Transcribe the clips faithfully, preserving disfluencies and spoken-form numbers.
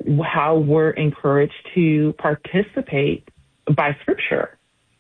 how we're encouraged to participate by Scripture.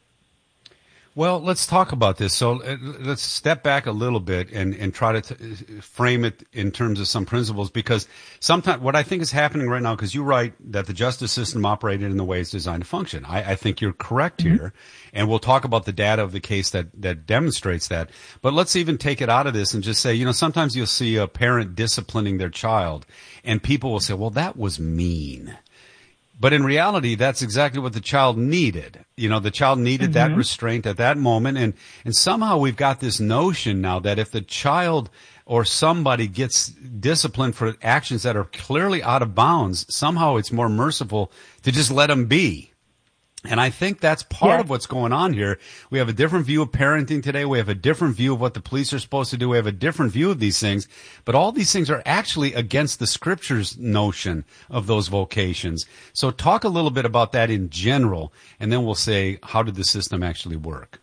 Well, let's talk about this. So uh, let's step back a little bit and, and try to t- frame it in terms of some principles, because sometimes what I think is happening right now, because you write that the justice system operated in the way it's designed to function. I, I think you're correct mm-hmm. here. And we'll talk about the data of the case that, that demonstrates that. But let's even take it out of this and just say, you know, sometimes you'll see a parent disciplining their child and people will say, well, that was mean. But in reality, that's exactly what the child needed. You know, the child needed mm-hmm. that restraint at that moment. And, and somehow we've got this notion now that if the child or somebody gets disciplined for actions that are clearly out of bounds, somehow it's more merciful to just let them be. And I think that's part yeah. of what's going on here. We have a different view of parenting today. We have a different view of what the police are supposed to do. We have a different view of these things. But all these things are actually against the Scripture's notion of those vocations. So talk a little bit about that in general, and then we'll say, how did the system actually work?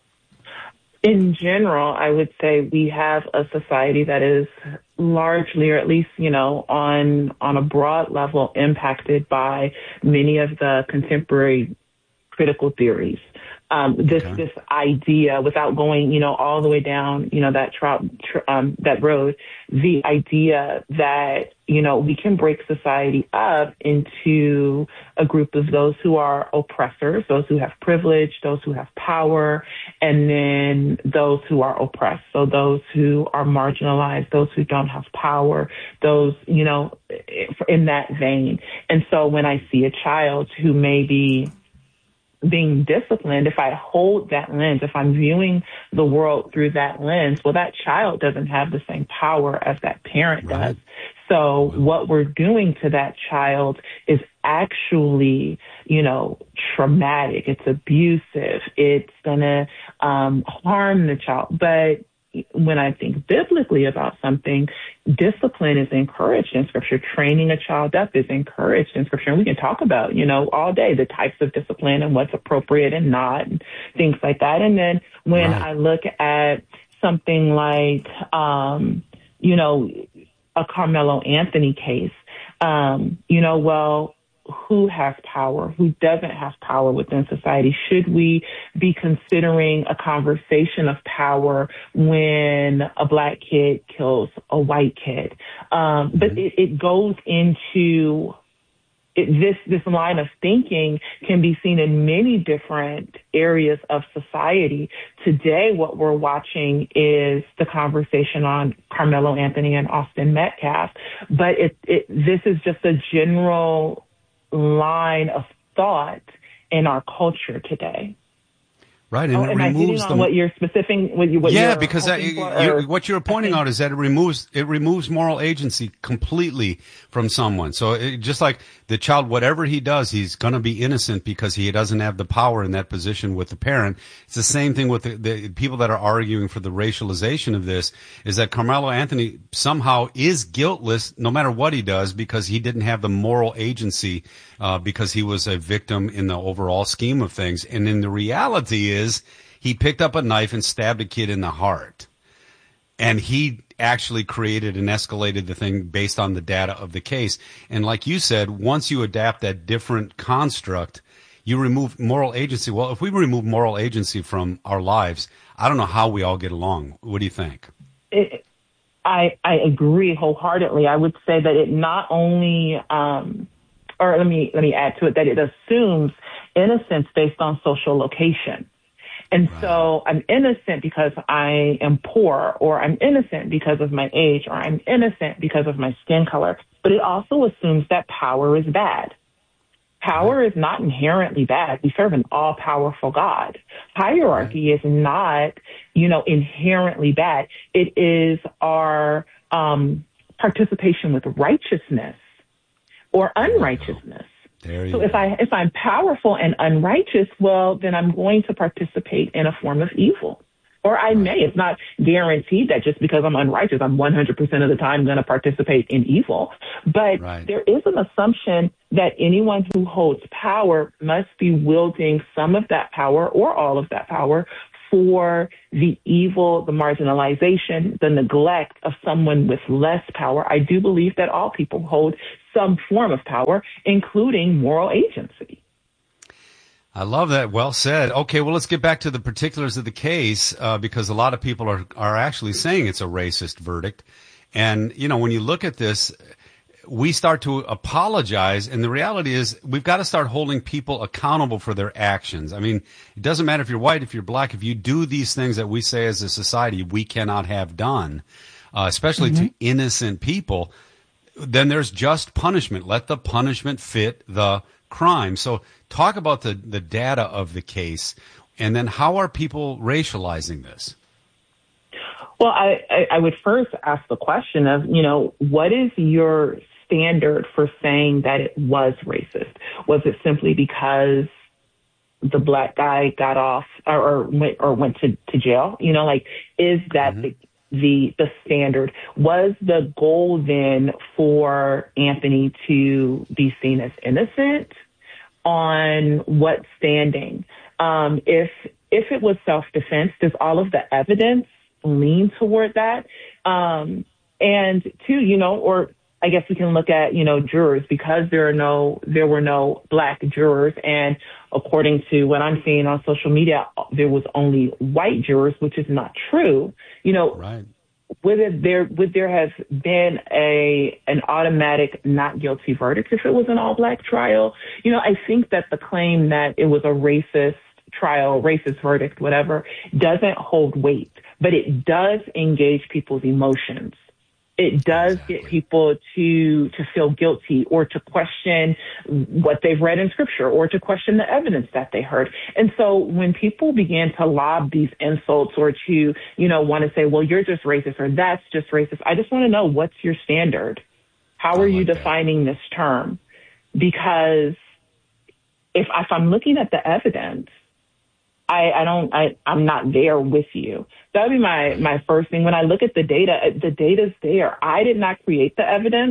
In general, I would say we have a society that is largely, or at least, you know, on on a broad level, impacted by many of the contemporary critical theories. Um, this okay. this idea, without going, you know, all the way down, you know, that tr- tr- um, that road, the idea that, you know, we can break society up into a group of those who are oppressors, those who have privilege, those who have power, and then those who are oppressed. So those who are marginalized, those who don't have power, those, you know, in that vein. And so when I see a child who may be being disciplined, if I hold that lens, if I'm viewing the world through that lens, well, that child doesn't have the same power as that parent right. does. So what we're doing to that child is actually, you know, traumatic. It's abusive. It's going to um, harm the child. But when I think biblically about something, discipline is encouraged in Scripture. Training a child up is encouraged in Scripture. And we can talk about, you know, all day the types of discipline and what's appropriate and not, and things like that. And then when right. I look at something like, um, you know, a Carmelo Anthony case, um, you know, well, who has power, who doesn't have power within society? Should we be considering a conversation of power when a black kid kills a white kid? Um, but mm-hmm. it, it goes into it, this this line of thinking can be seen in many different areas of society. Today, what we're watching is the conversation on Carmelo Anthony and Austin Metcalf, but it, it this is just a general line of thought in our culture today. Right, and oh, it am removes I on the what you're specific. What you, what yeah, you're because that, for, you, or, what you're pointing out is that it removes it removes moral agency completely from someone. So it, just like the child, whatever he does, he's going to be innocent because he doesn't have the power in that position with the parent. It's the same thing with the, the people that are arguing for the racialization of this. Is that Carmelo Anthony somehow is guiltless no matter what he does because he didn't have the moral agency uh, because he was a victim in the overall scheme of things. And then the reality is, he picked up a knife and stabbed a kid in the heart. And he actually created and escalated the thing based on the data of the case. And like you said, once you adapt that different construct, you remove moral agency. Well, if we remove moral agency from our lives, I don't know how we all get along. What do you think? It, I, I agree wholeheartedly. I would say that it not only, um, or let me, let me add to it, that it assumes innocence based on social location. And right. so I'm innocent because I am poor, or I'm innocent because of my age, or I'm innocent because of my skin color. But it also assumes that power is bad. Power right. is not inherently bad. We serve an all-powerful God. Hierarchy right. is not, you know, inherently bad. It is our um, participation with righteousness or unrighteousness. So if I if I'm powerful and unrighteous, well, then I'm going to participate in a form of evil. Or I may. It's not guaranteed that just because I'm unrighteous, I'm one hundred percent of the time going to participate in evil. But right. there is an assumption that anyone who holds power must be wielding some of that power or all of that power for the evil, the marginalization, the neglect of someone with less power. I do believe that all people hold some form of power, including moral agency. I love that. Well said. Okay, well, let's get back to the particulars of the case, uh, because a lot of people are, are actually saying it's a racist verdict. And, you know, when you look at this, we start to apologize. And the reality is we've got to start holding people accountable for their actions. I mean, it doesn't matter if you're white, if you're black, if you do these things that we say as a society we cannot have done, uh, especially mm-hmm. to innocent people, then there's just punishment. Let the punishment fit the crime. So talk about the, the data of the case, and then how are people racializing this? Well, I, I, I would first ask the question of, you know, what is your standard for saying that it was racist? Was it simply because the black guy got off or, or went or went to, to jail? You know, like, is that mm-hmm. the the the standard? Was the goal then for Anthony to be seen as innocent? On what standing? Um, if if it was self-defense, does all of the evidence lean toward that? Um, and two, you know, or I guess we can look at, you know, jurors, because there are no, there were no black jurors. And according to what I'm seeing on social media, there was only white jurors, which is not true. You know, right. Would it there would there have been a an automatic not guilty verdict if it was an all black trial? You know, I think that the claim that it was a racist trial, racist verdict, whatever, doesn't hold weight, but it does engage people's emotions. It does exactly. get people to to feel guilty or to question what they've read in scripture or to question the evidence that they heard. And so when people begin to lob these insults or to, you know, want to say, well, you're just racist or that's just racist, I just want to know, what's your standard? How are you defining this term? Because if, if I'm looking at the evidence, I, I don't, I, I'm not there with you. That'd be my, my first thing. When I look at the data, the data's there. I did not create the evidence.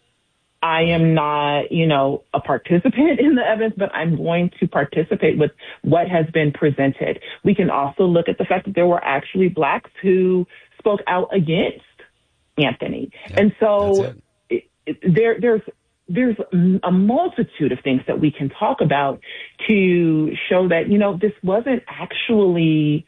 I am not, you know, a participant in the evidence, but I'm going to participate with what has been presented. We can also look at the fact that there were actually blacks who spoke out against Anthony. Yep, and so it, it, there, there's, There's a multitude of things that we can talk about to show that, you know, this wasn't actually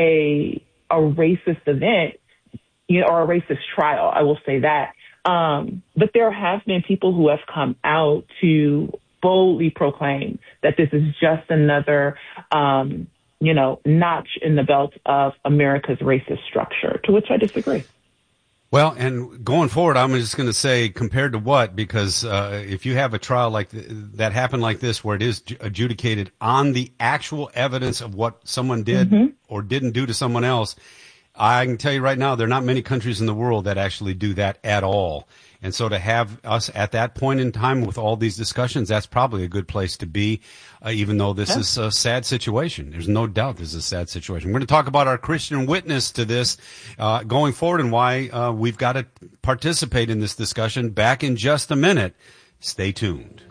a a racist event, you know, or a racist trial. I will say that. Um, but there have been people who have come out to boldly proclaim that this is just another, um, you know, notch in the belt of America's racist structure, to which I disagree. Well, and going forward, I'm just going to say compared to what, because uh, if you have a trial like th- that happened like this, where it is adjudicated on the actual evidence of what someone did mm-hmm. or didn't do to someone else, I can tell you right now, there are not many countries in the world that actually do that at all. And so to have us at that point in time with all these discussions, that's probably a good place to be, uh, even though this yeah. is a sad situation. There's no doubt this is a sad situation. We're going to talk about our Christian witness to this uh, going forward and why uh, we've got to participate in this discussion back in just a minute. Stay tuned.